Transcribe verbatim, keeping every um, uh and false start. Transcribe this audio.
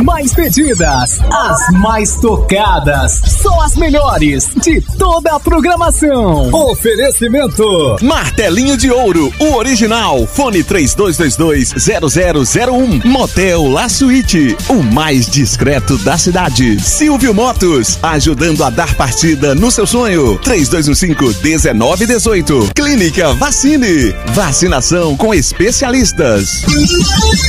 mais pedidas, as mais tocadas, só as melhores de toda a programação. Oferecimento Martelinho de Ouro, o original. Fone três dois dois dois, zero zero zero um. Motel La Suite, o mais discreto da cidade. Silvio Motos, ajudando a dar partida no seu sonho. três dois um cinco, um nove um oito. Clínica Vacine, vacinação com especialistas.